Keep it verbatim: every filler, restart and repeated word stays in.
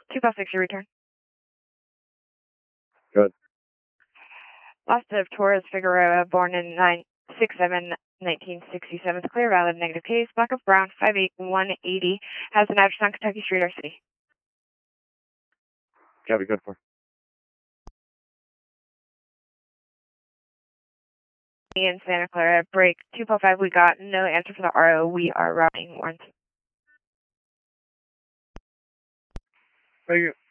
two five six, your return. Good. Lost of Torres Figueroa, born in nine six seven nineteen sixty-seven. Clear, valid, negative case. Black of Brown, five eight one eighty. Has an address on Kentucky Street, our city. Copy, good for. In Santa Clara, break two four five, we got no answer from the R O. We are routing warrants. Thank you.